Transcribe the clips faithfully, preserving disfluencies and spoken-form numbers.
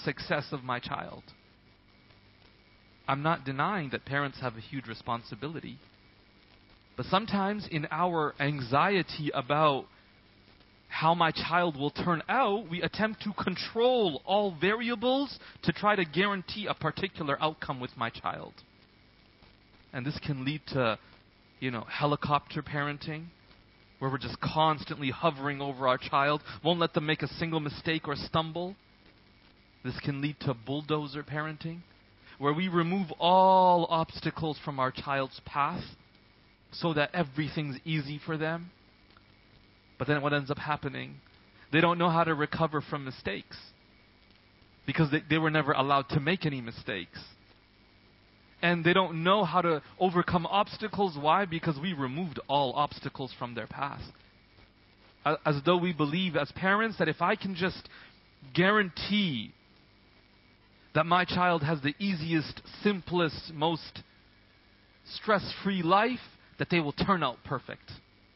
success of my child. I'm not denying that parents have a huge responsibility. But sometimes in our anxiety about how my child will turn out, we attempt to control all variables to try to guarantee a particular outcome with my child. And this can lead to, you know, helicopter parenting, where we're just constantly hovering over our child, won't let them make a single mistake or stumble. This can lead to bulldozer parenting, where we remove all obstacles from our child's path so that everything's easy for them. But then what ends up happening? They don't know how to recover from mistakes because they, they were never allowed to make any mistakes. And they don't know how to overcome obstacles. Why? Because we removed all obstacles from their path. As though we believe as parents that if I can just guarantee that my child has the easiest, simplest, most stress-free life, that they will turn out perfect.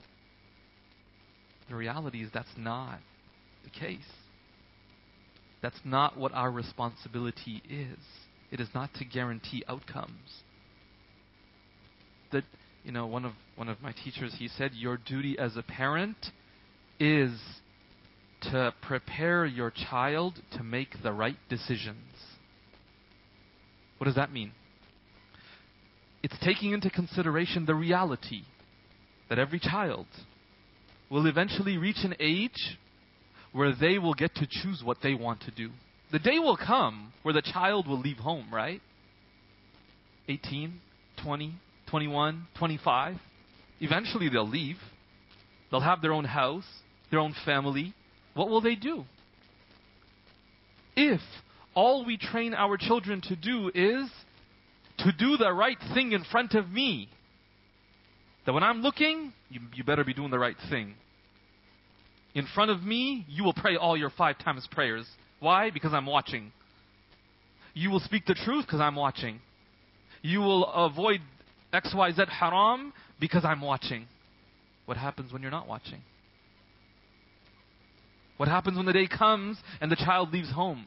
The reality is that's not the case. That's not what our responsibility is. It is not to guarantee outcomes. That, you know, one of one of my teachers, he said, your duty as a parent is to prepare your child to make the right decisions. What does that mean? It's taking into consideration the reality that every child will eventually reach an age where they will get to choose what they want to do. The day will come where the child will leave home, right? eighteen, twenty, twenty-one, twenty-five. Eventually they'll leave. They'll have their own house, their own family. What will they do? If all we train our children to do is to do the right thing in front of me, that when I'm looking, you, you better be doing the right thing. In front of me, you will pray all your five times prayers. Why? Because I'm watching. You will speak the truth because I'm watching. You will avoid X Y Z haram because I'm watching. What happens when you're not watching? What happens when the day comes and the child leaves home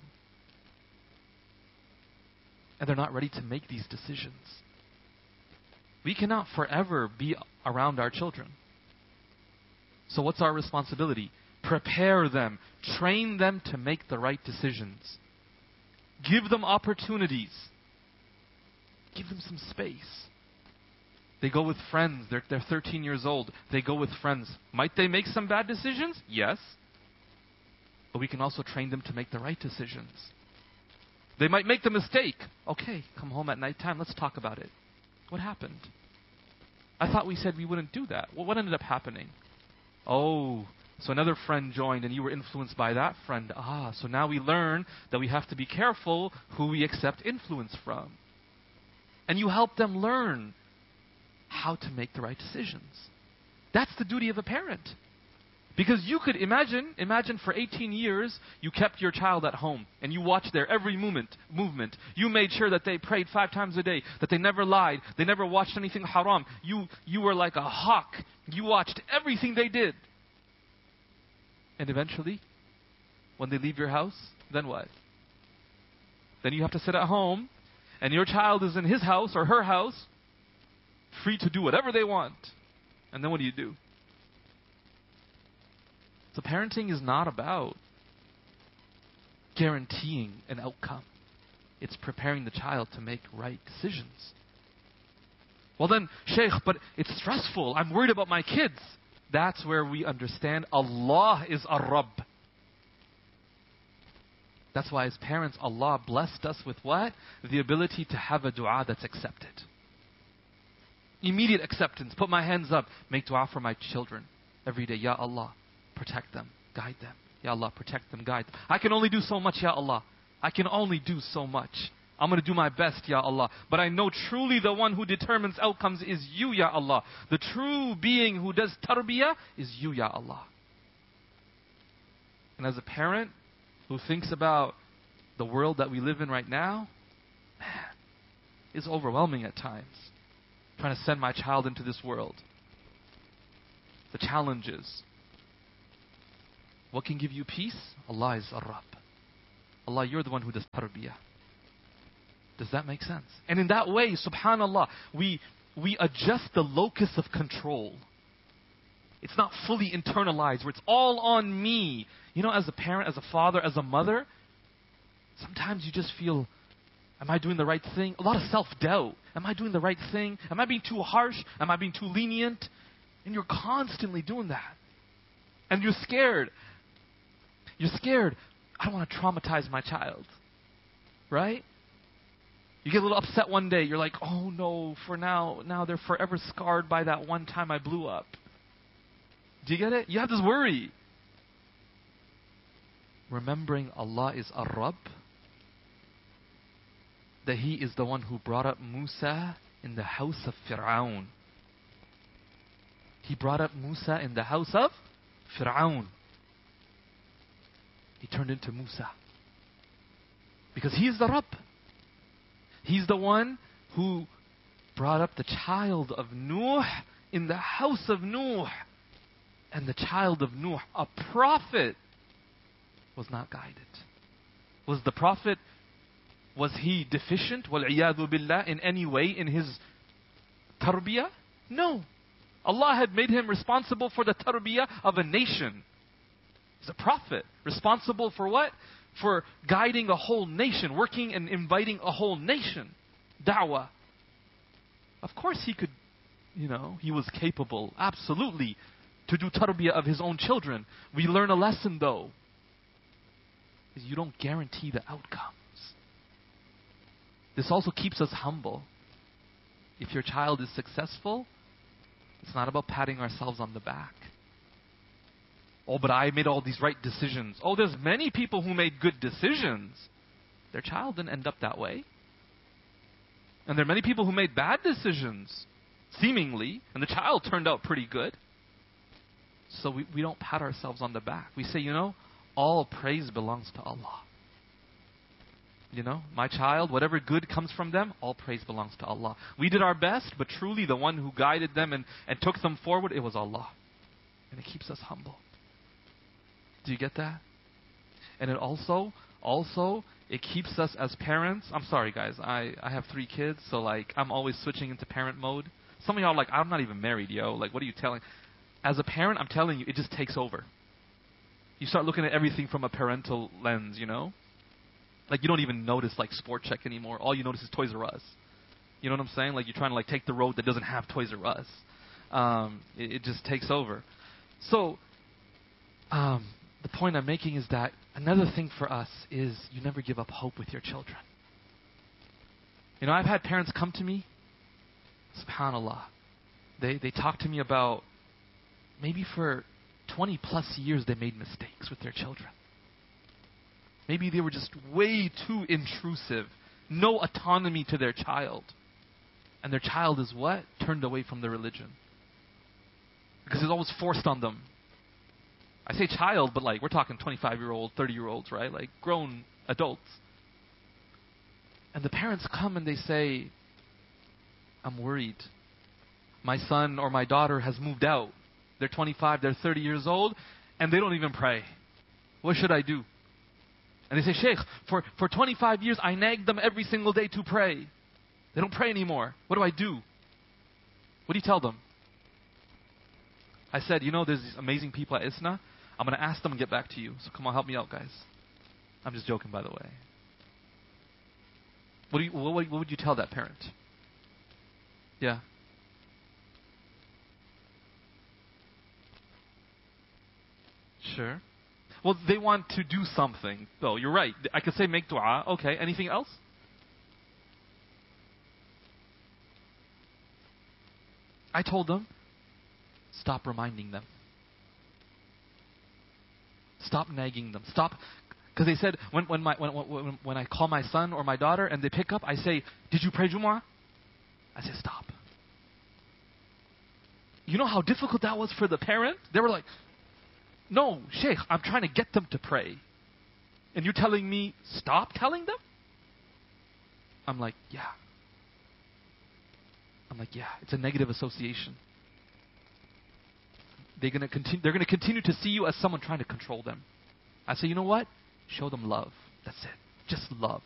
and they're not ready to make these decisions? We cannot forever be around our children. So what's our responsibility? Prepare them. Train them to make the right decisions. Give them opportunities. Give them some space. They go with friends. They're, they're thirteen years old. They go with friends. Might they make some bad decisions? Yes. But we can also train them to make the right decisions. They might make the mistake. Okay, come home at nighttime. Let's talk about it. What happened? I thought we said we wouldn't do that. Well, what ended up happening? Oh, so another friend joined and you were influenced by that friend. Ah, so now we learn that we have to be careful who we accept influence from. And you help them learn how to make the right decisions. That's the duty of a parent. Because you could imagine, imagine for eighteen years, you kept your child at home and you watched their every movement, movement. You made sure that they prayed five times a day, that they never lied, they never watched anything haram. You, you were like a hawk. You watched everything they did. And eventually, when they leave your house, then what? Then you have to sit at home and your child is in his house or her house, free to do whatever they want. And then what do you do? So parenting is not about guaranteeing an outcome. It's preparing the child to make right decisions. Well then, Shaykh, but it's stressful. I'm worried about my kids. That's where we understand Allah is Ar-Rabb. That's why as parents, Allah blessed us with what? The ability to have a dua that's accepted. Immediate acceptance. Put my hands up. Make dua for my children every day. Ya Allah. Protect them, guide them. Ya Allah, protect them, guide them. I can only do so much, Ya Allah. I can only do so much. I'm going to do my best, Ya Allah. But I know truly the one who determines outcomes is you, Ya Allah. The true being who does tarbiyah is you, Ya Allah. And as a parent who thinks about the world that we live in right now, man, it's overwhelming at times. Trying to send my child into this world. The challenges. What can give you peace? Allah is Ar-Rabb. Allah, you're the one who does tarbiyah. Does that make sense? And in that way, subhanallah, we we adjust the locus of control. It's not fully internalized, where it's all on me. You know, as a parent, as a father, as a mother, sometimes you just feel, am I doing the right thing? A lot of self-doubt. Am I doing the right thing? Am I being too harsh? Am I being too lenient? And you're constantly doing that. And you're scared. You're scared. I don't want to traumatize my child. Right? You get a little upset one day. You're like, oh no, for now, now they're forever scarred by that one time I blew up. Do you get it? You have this worry. Remembering Allah is Ar-Rabb, that He is the one who brought up Musa in the house of Fir'aun. He brought up Musa in the house of Fir'aun. He turned into Musa. Because He is the Rabb. He's the one who brought up the child of Nuh in the house of Nuh. And the child of Nuh, a prophet, was not guided. Was the prophet, was he deficient, wal-iyadhu billah, in any way in his tarbiyah? No. Allah had made him responsible for the tarbiyah of a nation. He's a prophet. Responsible for what? For guiding a whole nation, working and inviting a whole nation. Da'wah. Of course he could, you know, he was capable, absolutely, to do tarbiyah of his own children. We learn a lesson though. Is you don't guarantee the outcomes. This also keeps us humble. If your child is successful, it's not about patting ourselves on the back. Oh, but I made all these right decisions. Oh, there's many people who made good decisions. Their child didn't end up that way. And there are many people who made bad decisions, seemingly, and the child turned out pretty good. So we, we don't pat ourselves on the back. We say, you know, all praise belongs to Allah. You know, my child, whatever good comes from them, all praise belongs to Allah. We did our best, but truly the one who guided them and, and took them forward, it was Allah. And it keeps us humble. Do you get that? And it also, also, it keeps us as parents. I'm sorry, guys. I, I have three kids, so like I'm always switching into parent mode. Some of y'all are like, I'm not even married, yo. Like, what are you telling? As a parent, I'm telling you, it just takes over. You start looking at everything from a parental lens, you know? Like, you don't even notice, like, Sport Check anymore. All you notice is Toys R Us. You know what I'm saying? Like, you're trying to, like, take the road that doesn't have Toys R Us. Um, it, it just takes over. So, um, the point I'm making is that another thing for us is you never give up hope with your children. You know, I've had parents come to me, subhanAllah. They, they talk to me about maybe for twenty plus years they made mistakes with their children. Maybe they were just way too intrusive. No autonomy to their child. And their child is what? Turned away from the religion. Because it's always forced on them. I say child, but like we're talking twenty-five-year-old, thirty-year-olds, right? Like grown adults. And the parents come and they say, I'm worried. My son or my daughter has moved out. They're twenty-five, they're thirty years old, and they don't even pray. What should I do? And they say, Sheikh, for, for twenty-five years, I nagged them every single day to pray. They don't pray anymore. What do I do? What do you tell them? I said, you know, there's these amazing people at ISNA. I'm going to ask them and get back to you. So come on, help me out, guys. I'm just joking, by the way. What, do you, what, what would you tell that parent? Yeah. Sure. Well, they want to do something. So you're right. I could say make dua. Okay. Anything else? I told them, stop reminding them. Stop nagging them. Stop. Because they said, when, when, my, when, when, when I call my son or my daughter and they pick up, I say, did you pray Jumu'ah? I say, stop. You know how difficult that was for the parent? They were like, no, Sheikh, I'm trying to get them to pray. And you're telling me, stop telling them? I'm like, yeah. I'm like, yeah, it's a negative association. They're going to continue, they're going to continue to see you as someone trying to control them. I say, you know what? Show them love. That's it. Just love.